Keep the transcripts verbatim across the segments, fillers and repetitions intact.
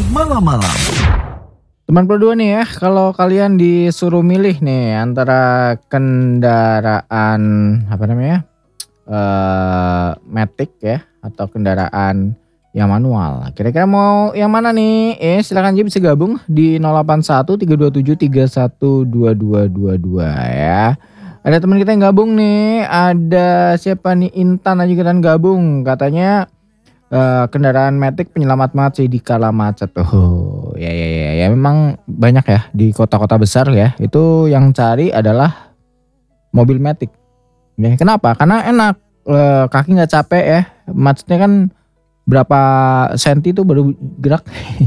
malam-malam. Teman Pro dua nih ya, kalau kalian disuruh milih nih antara kendaraan apa namanya, eh matic ya atau kendaraan yang manual. Kira-kira mau yang mana nih? Eh silakan aja bisa gabung di nol delapan satu tiga dua tujuh tiga satu dua dua dua dua ya. Ada teman kita yang gabung nih, ada siapa nih, Intan aja kita gabung, katanya Uh, kendaraan matic penyelamat macet di kala macet. Oh, ya ya ya ya memang banyak ya di kota-kota besar ya. Itu yang cari adalah mobil matic. Ya, kenapa? Karena enak, uh, kaki nggak capek ya. Macetnya kan berapa senti tuh baru gerak.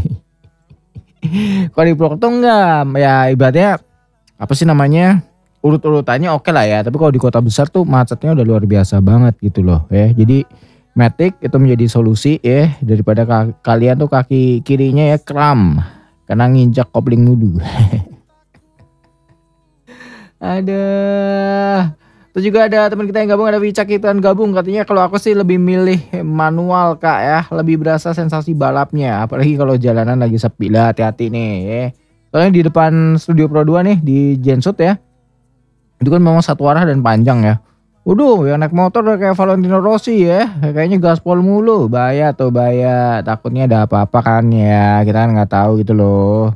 Kalau di Purwokerto enggak, ya ibaratnya apa sih namanya? Urut-urutannya oke lah ya. Tapi kalau di kota besar tuh macetnya udah luar biasa banget gitu loh ya. Jadi matic itu menjadi solusi ya, daripada ka- kalian tuh kaki kirinya ya kram karena nginjak kopling dulu. Ada. Terus juga ada teman kita yang gabung, ada Wicak itu gabung, katanya kalau aku sih lebih milih manual Kak ya, lebih berasa sensasi balapnya, apalagi kalau jalanan lagi sepi lah, hati-hati nih ya. Soalnya di depan studio Pro dua nih di Gensut ya, itu kan memang satu arah dan panjang ya. Waduh, yang naik motor udah kayak Valentino Rossi ya, kayaknya gaspol mulu, bahaya tuh bahaya, takutnya ada apa-apa kan ya, kita kan nggak tahu gitu loh.